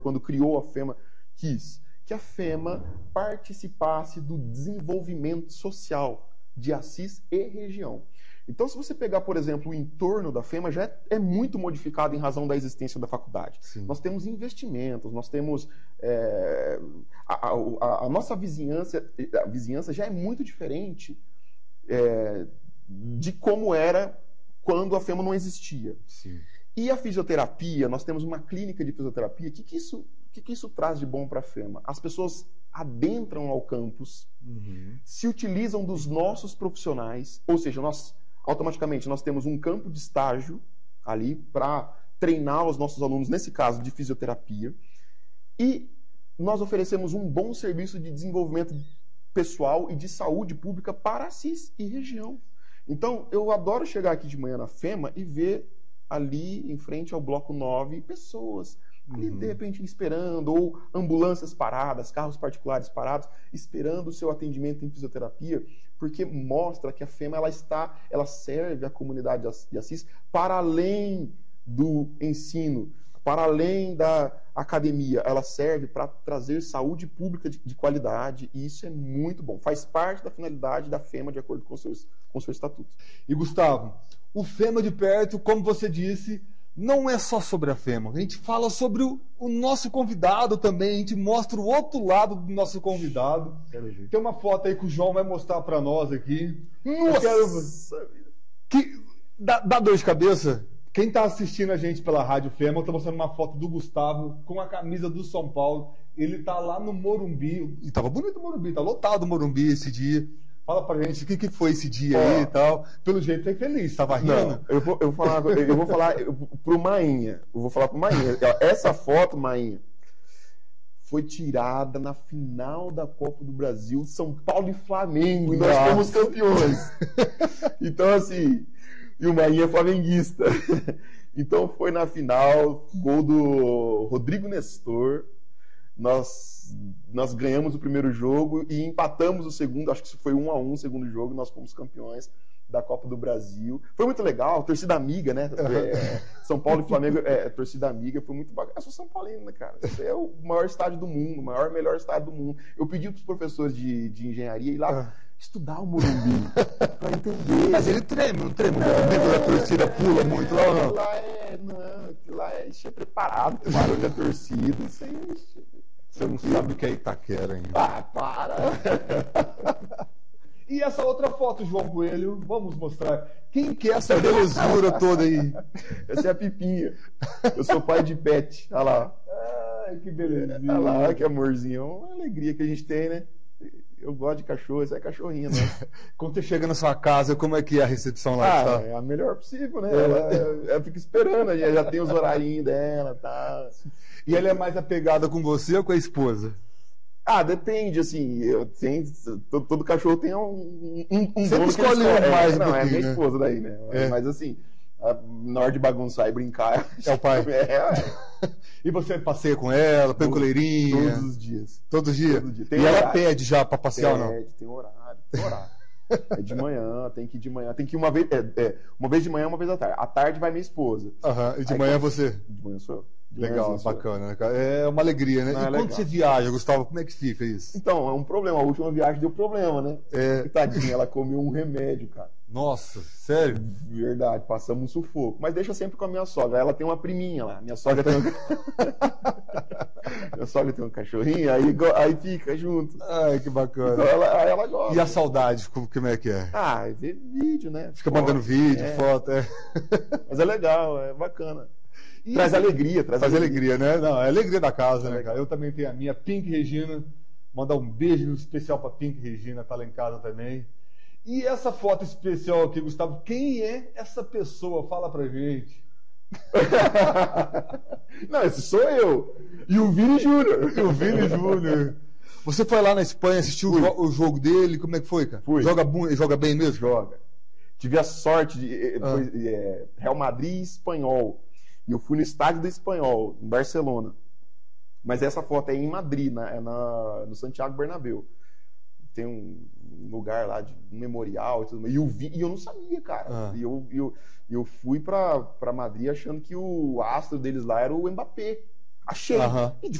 quando criou a FEMA, quis que a FEMA participasse do desenvolvimento social de Assis e região. Então, se você pegar, por exemplo, o entorno da FEMA, já é muito modificado em razão da existência da faculdade. Sim. Nós temos investimentos, nós temos... a nossa vizinhança já é muito diferente de como era quando a FEMA não existia. Sim. E a fisioterapia, nós temos uma clínica de fisioterapia. O que isso traz de bom para a FEMA? As pessoas adentram ao campus, se utilizam dos nossos profissionais, ou seja, automaticamente nós temos um campo de estágio ali para treinar os nossos alunos, nesse caso de fisioterapia, e nós oferecemos um bom serviço de desenvolvimento pessoal e de saúde pública para Assis e região. Então, eu adoro chegar aqui de manhã na FEMA e ver ali em frente ao bloco 9 pessoas ali de repente esperando, ou ambulâncias paradas, carros particulares parados, esperando o seu atendimento em fisioterapia, porque mostra que a FEMA ela serve a comunidade de Assis para além do ensino, para além da academia, ela serve para trazer saúde pública de qualidade, e isso é muito bom. Faz parte da finalidade da FEMA, de acordo com o seu estatuto. E, Gustavo, o FEMA de perto, como você disse, não é só sobre a FEMA. A gente fala sobre o nosso convidado também, a gente mostra o outro lado do nosso convidado. Tem uma foto aí que o João vai mostrar para nós aqui. Nossa! Dá dor de cabeça? Quem está assistindo a gente pela Rádio FEMA, eu estou mostrando uma foto do Gustavo com a camisa do São Paulo. Ele está lá no Morumbi. E estava bonito o Morumbi, está lotado o Morumbi esse dia. Fala pra gente o que foi esse dia aí e tal. Pelo jeito, foi feliz, estava rindo. Não, eu vou falar pro Mainha. Eu vou falar pro Mainha. Essa foto, Mainha, foi tirada na final da Copa do Brasil, São Paulo e Flamengo. E nós fomos campeões. Então, assim... E o Mainha é flamenguista. Então foi na final, gol do Rodrigo Nestor. Nós ganhamos o primeiro jogo e empatamos o segundo. Acho que foi 1-1 o segundo jogo. Nós fomos campeões da Copa do Brasil. Foi muito legal, torcida amiga, né? São Paulo e Flamengo, torcida amiga, foi muito bacana. Eu sou São Paulino, né, cara? Esse é o maior estádio do mundo, o melhor estádio do mundo. Eu pedi para os professores de engenharia ir lá estudar o Morumbi para entender. Mas ele treme, não treme? A torcida pula muito lá ou não? Lá é preparado para o barulho da torcida. Você não sabe o que é Itaquera ainda. Ah, para! E essa outra foto, João Coelho, vamos mostrar. Quem que é essa belezura toda aí? Essa é a Pipinha. Eu sou pai de pet. Olha lá. Ai, que belezinha. Olha lá, que amorzinho. É uma alegria que a gente tem, né? Eu gosto de cachorro, essa é cachorrinha, né? Quando você chega na sua casa, como é que é a recepção lá? É a melhor possível, né? Ela fica esperando, já tem os horarinhos dela, tá? E ela é mais apegada com você ou com a esposa? Depende, assim, todo cachorro tem um Sempre escolhe um mais, não, é minha esposa daí, né? Mas assim, na hora de bagunçar e brincar... É o pai. E você passeia com ela, põe coleirinha? Todos os dias. Todo dia? Todo dia. E ela pede já pra passear ou não? Tem horário. É de manhã, tem que ir de manhã. Tem que ir uma vez de manhã, uma vez à tarde. À tarde vai minha esposa. E de manhã você? De manhã sou eu. Legal, bacana, né, cara? É uma alegria, né? E quando você viaja, Gustavo, como é que fica isso? Então, é um problema. A última viagem deu problema, né? Tadinha, ela comeu um remédio, cara. Nossa, sério? Verdade, passamos um sufoco. Mas deixa sempre com a minha sogra. Ela tem uma priminha lá. Minha sogra tem minha sogra tem um cachorrinho, aí fica junto. Ai, que bacana. Então ela gosta. E a saudade, como é que é? Ver vídeo, né? Fica mandando vídeo, foto, Mas é legal, é bacana. Traz alegria. Traz alegria, né? Não, é a alegria da casa, né, cara? Eu também tenho a minha, Pink Regina. Mandar um beijo especial pra Pink Regina, tá lá em casa também. E essa foto especial aqui, Gustavo, quem é essa pessoa? Fala pra gente. Não, esse sou eu. E o Vini Júnior. Você foi lá na Espanha, assistiu o jogo dele? Como é que foi, cara? Fui. Joga bem mesmo? Joga. Tive a sorte de... Real Madrid e Espanhol. E eu fui no estádio do Espanhol, em Barcelona. Mas essa foto é em Madrid, no Santiago Bernabéu. Tem um lugar lá de um memorial e tudo mais. E eu não sabia, cara. E eu fui pra Madrid achando que o astro deles lá era o Mbappé. Achei. Aham. E de